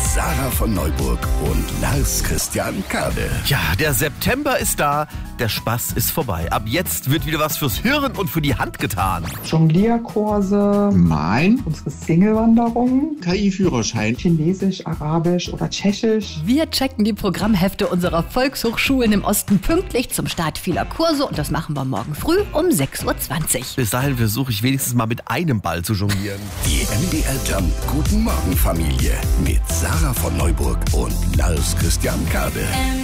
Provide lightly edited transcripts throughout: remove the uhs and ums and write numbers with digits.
Sarah von Neuburg und Lars Christian Kade. Ja, der September ist da, der Spaß ist vorbei. Ab jetzt wird wieder was fürs Hirn und für die Hand getan. Jonglierkurse, unsere Single-Wanderung, KI-Führerschein, Chinesisch, Arabisch oder Tschechisch. Wir checken die Programmhefte unserer Volkshochschulen im Osten pünktlich zum Start vieler Kurse und das machen wir morgen früh um 6.20 Uhr. Bis dahin versuche ich wenigstens mal mit einem Ball zu jonglieren. Die MDR Jump Guten Morgen Familie mit Sarah von Neuburg und Lars Christian Kade.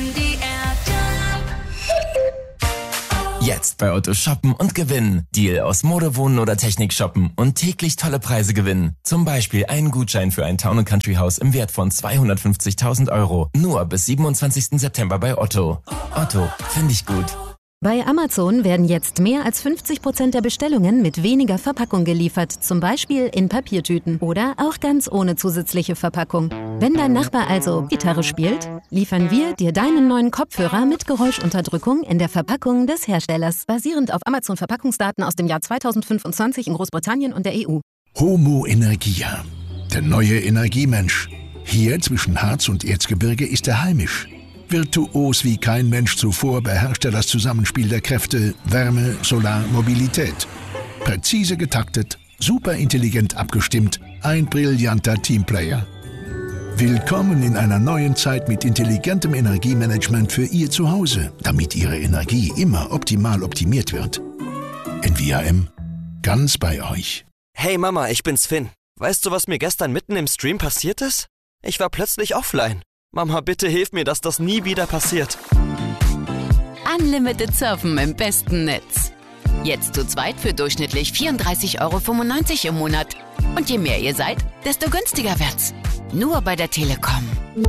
Jetzt bei Otto shoppen und gewinnen. Deal aus Mode, Wohnen oder Technik shoppen und täglich tolle Preise gewinnen. Zum Beispiel einen Gutschein für ein Town & Country Haus im Wert von 250.000 €. Nur bis 27. September bei Otto. Otto, finde ich gut. Bei Amazon werden jetzt mehr als 50% der Bestellungen mit weniger Verpackung geliefert, zum Beispiel in Papiertüten oder auch ganz ohne zusätzliche Verpackung. Wenn dein Nachbar also Gitarre spielt, liefern wir dir deinen neuen Kopfhörer mit Geräuschunterdrückung in der Verpackung des Herstellers, basierend auf Amazon-Verpackungsdaten aus dem Jahr 2025 in Großbritannien und der EU. Homo Energia, der neue Energiemensch. Hier zwischen Harz und Erzgebirge ist er heimisch. Virtuos wie kein Mensch zuvor beherrscht er das Zusammenspiel der Kräfte Wärme, Solar, Mobilität. Präzise getaktet, superintelligent abgestimmt, ein brillanter Teamplayer. Willkommen in einer neuen Zeit mit intelligentem Energiemanagement für Ihr Zuhause, damit Ihre Energie immer optimal optimiert wird. NVIM, ganz bei euch. Hey Mama, ich bin's Finn. Weißt du, was mir gestern mitten im Stream passiert ist? Ich war plötzlich offline. Mama, bitte hilf mir, dass das nie wieder passiert. Unlimited Surfen im besten Netz. Jetzt zu zweit für durchschnittlich 34,95 € im Monat. Und je mehr ihr seid, desto günstiger wird's. Nur bei der Telekom.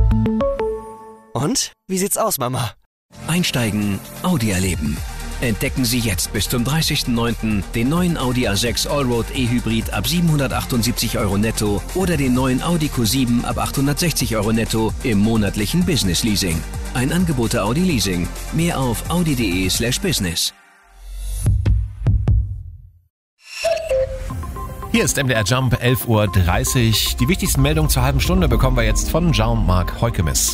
Und? Wie sieht's aus, Mama? Einsteigen, Audi erleben. Entdecken Sie jetzt bis zum 30.09. den neuen Audi A6 Allroad E-Hybrid ab 778 € netto oder den neuen Audi Q7 ab 860 € netto im monatlichen Business Leasing. Ein Angebot der Audi Leasing. Mehr auf audi.de/business. Hier ist MDR Jump, 11.30 Uhr. Die wichtigsten Meldungen zur halben Stunde bekommen wir jetzt von Jean-Marc Heukemis.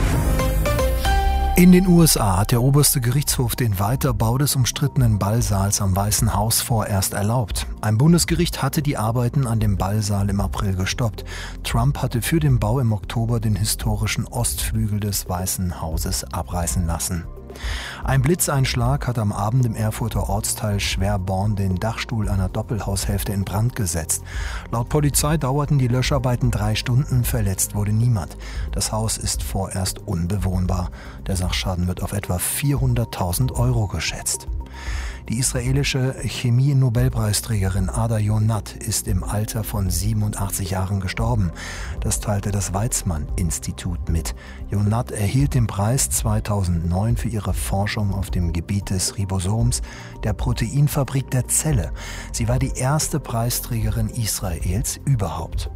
In den USA hat der oberste Gerichtshof den Weiterbau des umstrittenen Ballsaals am Weißen Haus vorerst erlaubt. Ein Bundesgericht hatte die Arbeiten an dem Ballsaal im April gestoppt. Trump hatte für den Bau im Oktober den historischen Ostflügel des Weißen Hauses abreißen lassen. Ein Blitzeinschlag hat am Abend im Erfurter Ortsteil Schwerborn den Dachstuhl einer Doppelhaushälfte in Brand gesetzt. Laut Polizei dauerten die Löscharbeiten 3 Stunden, verletzt wurde niemand. Das Haus ist vorerst unbewohnbar. Der Sachschaden wird auf etwa 400.000 € geschätzt. Die israelische Chemie-Nobelpreisträgerin Ada Yonath ist im Alter von 87 Jahren gestorben. Das teilte das Weizmann-Institut mit. Yonath erhielt den Preis 2009 für ihre Forschung auf dem Gebiet des Ribosoms, der Proteinfabrik der Zelle. Sie war die erste Preisträgerin Israels überhaupt.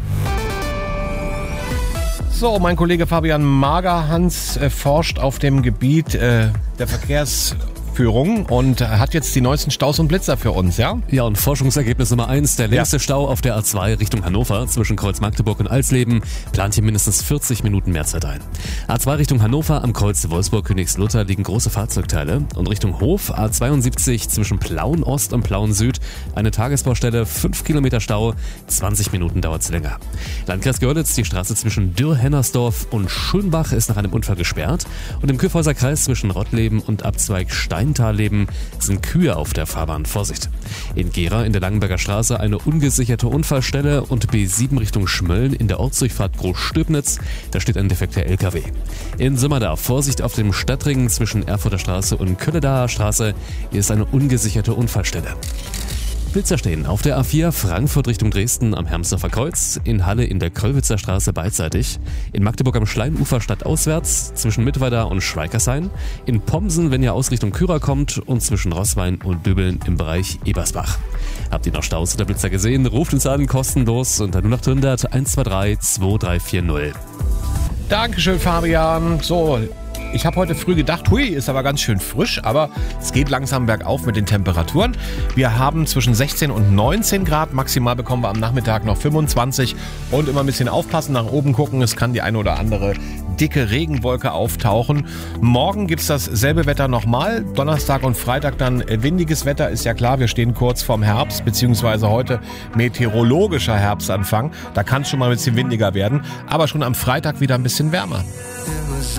So, mein Kollege Fabian Magerhans forscht auf dem Gebiet der Verkehrsführung und hat jetzt die neuesten Staus und Blitzer für uns, ja? Ja, und Forschungsergebnis Nummer 1, der längste Stau auf der A2 Richtung Hannover zwischen Kreuz Magdeburg und Alsleben plant hier mindestens 40 Minuten mehr Zeit ein. A2 Richtung Hannover am Kreuz Wolfsburg-Königslutter liegen große Fahrzeugteile und Richtung Hof A72 zwischen Plauen Ost und Plauen Süd eine Tagesbaustelle, 5 Kilometer Stau, 20 Minuten dauert es länger. Landkreis Görlitz, die Straße zwischen Dürr-Hennersdorf und Schönbach ist nach einem Unfall gesperrt und im Kyffhäuser Kreis zwischen Rottleben und Abzweig Steintalleben sind Kühe auf der Fahrbahn. Vorsicht. In Gera in der Langenberger Straße eine ungesicherte Unfallstelle und B7 Richtung Schmölln in der Ortsdurchfahrt Großstöbnitz. Da steht ein defekter LKW. In Simmerdar Vorsicht auf dem Stadtring zwischen Erfurter Straße und Kölledaer Straße. Hier ist eine ungesicherte Unfallstelle. Blitzer stehen auf der A4 Frankfurt Richtung Dresden am Hermsdorfer Kreuz, in Halle in der Köllwitzer Straße beidseitig, in Magdeburg am Schleimufer stadtauswärts zwischen Mittweida und Schweikershain, in Pomsen, wenn ihr aus Richtung Kyra kommt und zwischen Roßwein und Döbeln im Bereich Ebersbach. Habt ihr noch Staus oder Blitzer gesehen? Ruft uns an, kostenlos unter 0800 123 2340. Dankeschön, Fabian. So, Ich habe heute früh gedacht, hui, ist aber ganz schön frisch, aber es geht langsam bergauf mit den Temperaturen. Wir haben zwischen 16 und 19 Grad, maximal bekommen wir am Nachmittag noch 25 und immer ein bisschen aufpassen, nach oben gucken, es kann die eine oder andere dicke Regenwolke auftauchen. Morgen gibt es dasselbe Wetter nochmal, Donnerstag und Freitag dann windiges Wetter, ist ja klar, wir stehen kurz vorm Herbst, beziehungsweise heute meteorologischer Herbstanfang, da kann es schon mal ein bisschen windiger werden, aber schon am Freitag wieder ein bisschen wärmer.